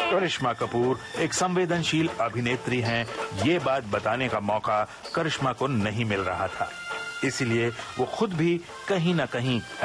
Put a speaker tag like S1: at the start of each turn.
S1: करिश्मा कपूर एक संवेदनशील अभिनेत्री हैं, ये बात बताने का मौका करिश्मा को नहीं मिल रहा था। इसीलिए वो खुद भी कहीं न कहीं